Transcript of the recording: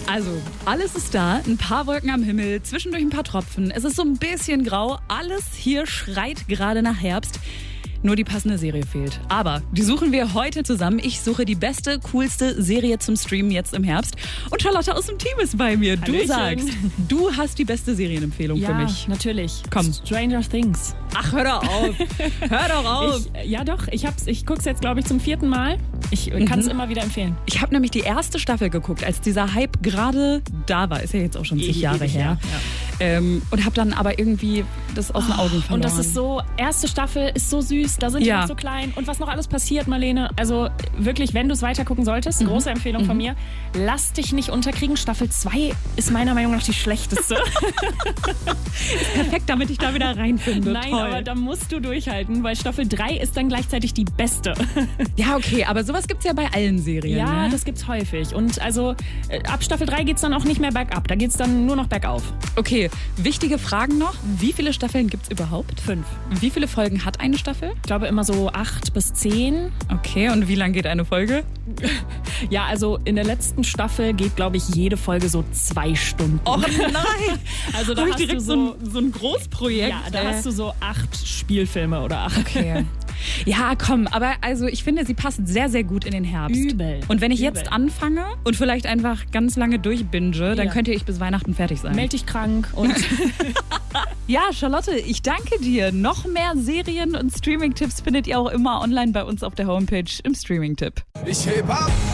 Also, alles ist da, ein paar Wolken am Himmel, zwischendurch ein paar Tropfen. Es ist so ein bisschen grau, alles hier schreit gerade nach Herbst. Nur die passende Serie fehlt. Aber die suchen wir heute zusammen. Ich suche die beste, coolste Serie zum Streamen jetzt im Herbst. Und Charlotte aus dem Team ist bei mir. Du Hallöchen. sagst, du hast die beste Serienempfehlung für mich. Ja, natürlich. Komm. Stranger Things. Ach, hör doch auf. Hör doch auf. Ich gucke es jetzt, glaube ich, zum 4. Mal. Ich kann es immer wieder empfehlen. Ich habe nämlich die erste Staffel geguckt, als dieser Hype gerade da war. Ist ja jetzt auch schon zig Jahre her. Ja. Und habe dann aber irgendwie das aus den Augen verloren. Und das ist so, erste Staffel ist so süß, da sind die noch so klein. Und was noch alles passiert, Marlene, also wirklich, wenn du es weiter gucken solltest, große Empfehlung von mir, lass dich nicht unterkriegen. Staffel 2 ist meiner Meinung nach die schlechteste. Perfekt, damit ich da wieder reinfinde. Nein, Toll. aber da musst du durchhalten, weil Staffel 3 ist dann gleichzeitig die beste. Ja, okay, aber sowas gibt's ja bei allen Serien. Ja, ne? das gibt's häufig. Und also ab Staffel 3 geht's dann auch nicht mehr bergab, da geht's dann nur noch bergauf. Okay, wichtige Fragen noch. Wie viele Staffeln gibt's überhaupt? 5. Wie viele Folgen hat eine Staffel? Ich glaube immer so 8 bis 10. Okay, und wie lang geht eine Folge? Ja, also in der letzten Staffel geht, glaube ich, jede Folge so 2 Stunden. Oh nein! Also da Hab ich hast direkt du so ein Großprojekt. Ja, da hast du so 8 Spielfilme oder 8. Okay. Ja, komm, aber also ich finde, sie passt sehr, sehr gut in den Herbst. Übel. Und wenn ich Übel. jetzt anfange und vielleicht einfach ganz lange durchbinge, dann Ja. könnte ich bis Weihnachten fertig sein. Meld dich krank und Ja, Charlotte, ich danke dir. Noch mehr Serien und Streaming-Tipps findet ihr auch immer online bei uns auf der Homepage im Streaming-Tipp. Ich heb ab.